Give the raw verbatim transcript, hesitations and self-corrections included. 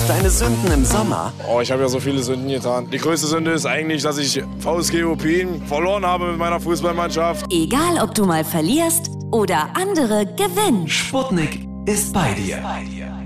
Deine Sünden im Sommer? Oh, ich habe ja so viele Sünden getan. Die größte Sünde ist eigentlich, dass ich V S G Opin verloren habe mit meiner Fußballmannschaft. Egal, ob du mal verlierst oder andere gewinnen. Sputnik ist bei dir.